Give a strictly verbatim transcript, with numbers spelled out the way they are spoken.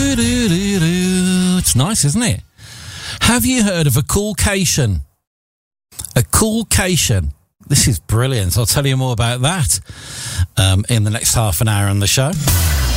Do, do, do, do. It's nice, isn't it? Have you heard of a coolcation? A coolcation. This is brilliant. I'll tell you more about that um, in the next half an hour on the show.